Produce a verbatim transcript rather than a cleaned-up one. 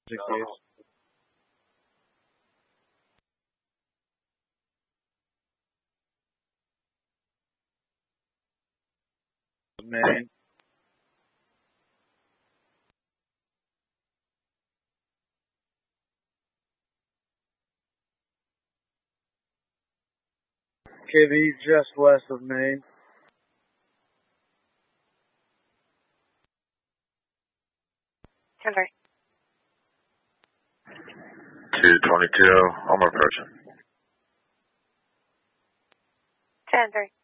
Maine. K V just west of Maine. ten three. two twenty-two, I'm approaching. ten three.